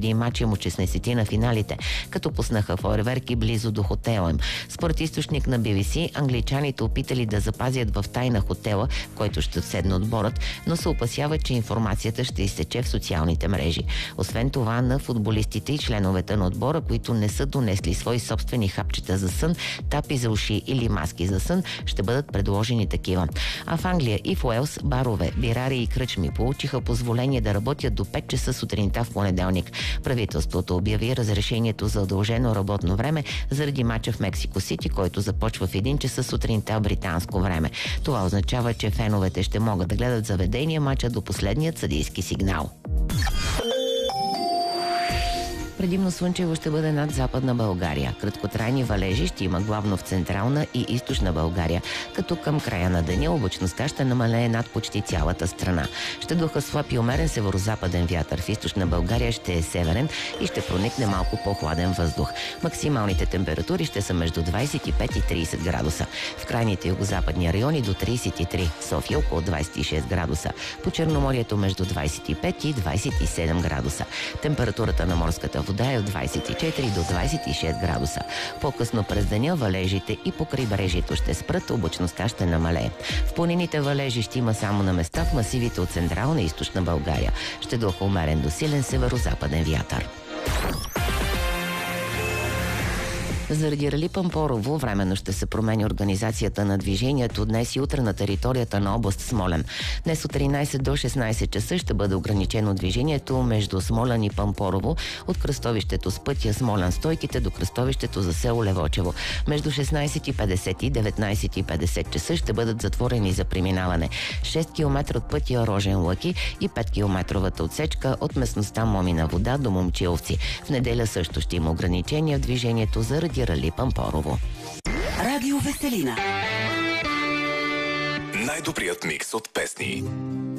заради мача му 16 на финалите, като пуснаха фойерверки близо до хотела им. Според източник на BBC, англичаните опитали да запазят в тайна хотела, в който ще седне отборът, но се опасяват, че информацията ще изтече в социалните мрежи. Освен това, на футболистите и членовете на отбора, които не са донесли свои собствени хапчета за сън, тапи за уши или маски за сън, ще бъдат предложени такива. А в Англия и в Уелс барове, бирари и кръчми получиха позволение да работят до 5 часа сутринта в понеделник. Правителството обяви разрешението за удължено работно време заради мача в Мексико Сити, който започва в 1 часа сутринта британско време. Това означава, че феновете ще могат да гледат заведения мача до последният съдийски сигнал. Предимно слънчево ще бъде над Западна България. Краткотрайни валежи ще има главно в Централна и Източна България, като към края на деня облачността ще намалее над почти цялата страна. Ще духа слаб и умерен северозападен вятър. В Източна България ще е северен и ще проникне малко по-хладен въздух. Максималните температури ще са между 25 и 30 градуса. В крайните югозападни райони до 33, София около 26 градуса. По Черноморието между 25 и 27 градуса. Температурата на морската вода е от 24 до 26 градуса. По-късно през деня валежите и по крайбрежието ще спрат, облачността ще намалее. В планините валежи ще има само на места в масивите от Централна и Източна България. Ще духа умерен до силен северозападен вятър. Заради Рали Пампорово временно ще се промени организацията на движението днес и утре на територията на област Смолян. Днес от 13 до 16 часа ще бъде ограничено движението между Смолян и Пампорово от кръстовището с пътя Смолян-Стойките до кръстовището за село Левочево. Между 16:50 и 19:50 часа ще бъдат затворени за преминаване 6 км от пътя Рожен Лъки и 5 километровата отсечка от местността Момина вода до Момчиловци. В неделя също ще има ограничения в движението заради Рали Пампорово. Радио Веселина. Най-добрият микс от песни.